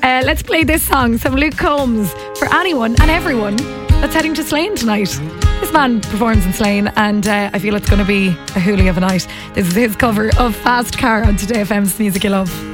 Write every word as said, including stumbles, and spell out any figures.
Uh, let's play this song, some Luke Combs, for anyone and everyone that's heading to Slane tonight. This man performs in Slane, and uh, I feel it's going to be a hoolie of a night. This is his cover of Fast Car on Today F M's Music You Love.